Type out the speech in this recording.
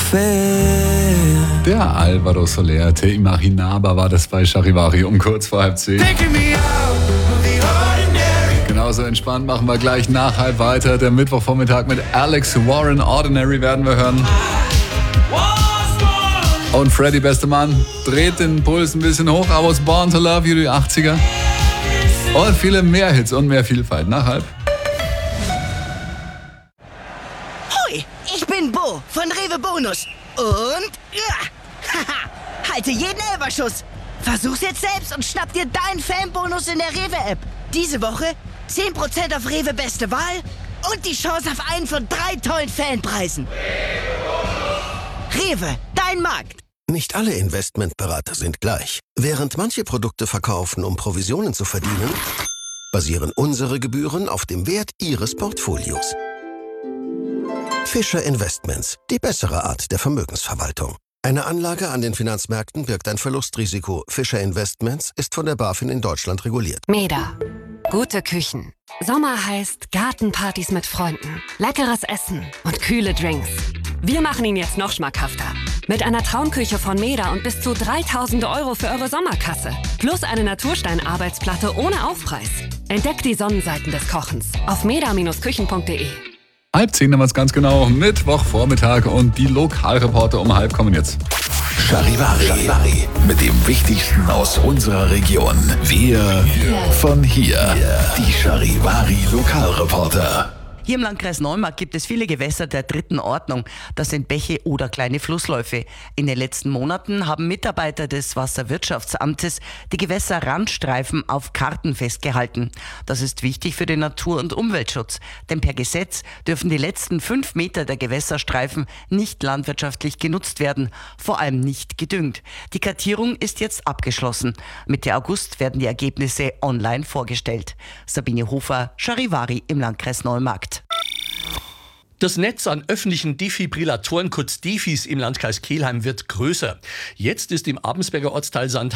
fair. Der Alvaro Soler, Te Imaginaba war das bei Charivari um kurz vor 9:30. Genauso entspannt machen wir gleich nach 9:30 weiter. Der Mittwochvormittag mit Alex Warren, Ordinary werden wir hören. Und Freddy, beste Mann, dreht den Puls ein bisschen hoch. I was born to love you, die 80er. Und viele mehr Hits und mehr Vielfalt. Nach 9:30. Hoi, ich bin Bo von Rewe Bonus. Und halte jeden Elberschuss. Versuch's jetzt selbst und schnapp dir deinen Fanbonus in der Rewe-App. Diese Woche 10% auf Rewe Beste Wahl und die Chance auf einen von 3 tollen Fanpreisen. Rewe, dein Markt. Nicht alle Investmentberater sind gleich. Während manche Produkte verkaufen, um Provisionen zu verdienen, basieren unsere Gebühren auf dem Wert Ihres Portfolios. Fischer Investments, die bessere Art der Vermögensverwaltung. Eine Anlage an den Finanzmärkten birgt ein Verlustrisiko. Fischer Investments ist von der BaFin in Deutschland reguliert. Meda. Gute Küchen. Sommer heißt Gartenpartys mit Freunden, leckeres Essen und kühle Drinks. Wir machen ihn jetzt noch schmackhafter. Mit einer Traumküche von Meda und bis zu 3.000 € für eure Sommerkasse. Plus eine Naturstein-Arbeitsplatte ohne Aufpreis. Entdeckt die Sonnenseiten des Kochens auf meda-küchen.de. 9:30 haben wir es ganz genau. Mittwochvormittag und die Lokalreporter um 9:30 kommen jetzt. Charivari. Mit dem Wichtigsten aus unserer Region. Wir von hier. Die Charivari Lokalreporter. Hier im Landkreis Neumarkt gibt es viele Gewässer der 3. Ordnung. Das sind Bäche oder kleine Flussläufe. In den letzten Monaten haben Mitarbeiter des Wasserwirtschaftsamtes die Gewässerrandstreifen auf Karten festgehalten. Das ist wichtig für den Natur- und Umweltschutz. Denn per Gesetz dürfen die letzten 5 Meter der Gewässerstreifen nicht landwirtschaftlich genutzt werden, vor allem nicht gedüngt. Die Kartierung ist jetzt abgeschlossen. Mitte August werden die Ergebnisse online vorgestellt. Sabine Hofer, Charivari im Landkreis Neumarkt. Das Netz an öffentlichen Defibrillatoren, kurz Defis, im Landkreis Kelheim wird größer. Jetzt ist im Abensberger Ortsteil Sandhausen